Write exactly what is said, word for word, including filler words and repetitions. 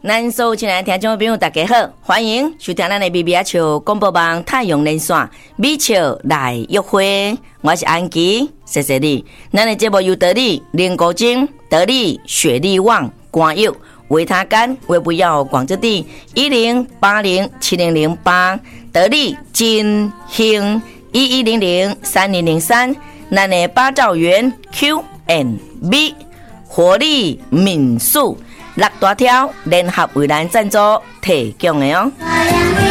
咱所有亲爱的听众朋友大家好，欢迎收听咱的B B R球广播网太阳连线美笑来约会，我是安琪，谢谢你。咱的节目由得力、林国晶、得力、雪力旺、冠佑、维他干、维不要广州地一零八零七零零八，得力金兴一一零零三零零三，咱的八兆元 Q and B 活力民宿。六大条联合为咱赞助提供的哦。